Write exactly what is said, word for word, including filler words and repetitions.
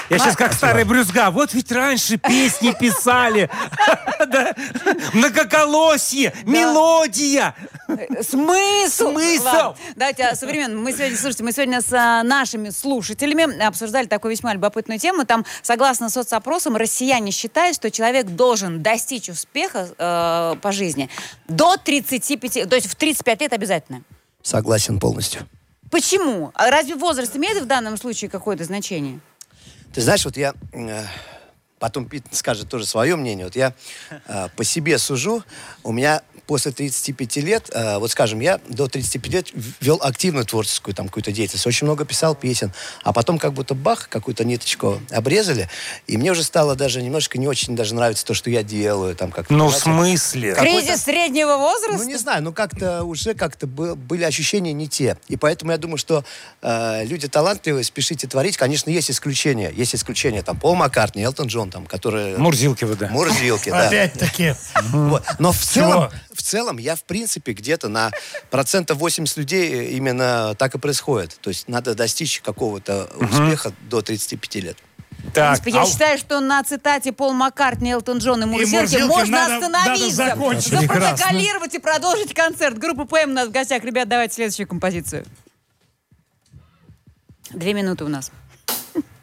Я сейчас как старый брюзга. Вот ведь раньше песни писали. Многоколосье, мелодия. Смысл. Смысл. Давайте современно. Мы сегодня, слушайте, мы сегодня с нашими слушателями обсуждали такую весьма любопытную тему. Там, согласно соцопросам, россияне считают, что человек должен достичь успеха э, по жизни до тридцати пяти, то есть в тридцать пять лет обязательно. Согласен полностью. Почему? А разве возраст имеет в данном случае какое-то значение? Ты знаешь, вот я... Э, потом Пит скажет тоже свое мнение. Вот я э, по себе сужу. У меня после тридцати пяти лет, э, вот скажем, я до тридцати пяти лет вел активную творческую там какую-то деятельность. Очень много писал песен. А потом как будто бах, какую-то ниточку обрезали. И мне уже стало даже немножко не очень даже нравится то, что я делаю. Там, как ну, в смысле? Кризис среднего возраста? Ну, не знаю, ну как-то уже как-то были ощущения не те. И поэтому я думаю, что э, люди талантливые, спешите творить. Конечно, есть исключения. Есть исключения. Там Пол Маккартни, Элтон Джон, там, которые... Мурзилки вы, да. Мурзилки, да. Опять-таки. Вот. Но в целом, в целом я, в принципе, где-то на процентов восемьдесят людей именно так и происходит. То есть надо достичь какого-то успеха до тридцати пяти лет. Так, Господи, а... я считаю, что на цитате Пол Маккартни, Элтон Джон и Мурзилки можно надо, остановиться, надо запротоколировать и продолжить концерт. Группа ПМ у нас в гостях. Ребят, давайте следующую композицию. Две минуты у нас.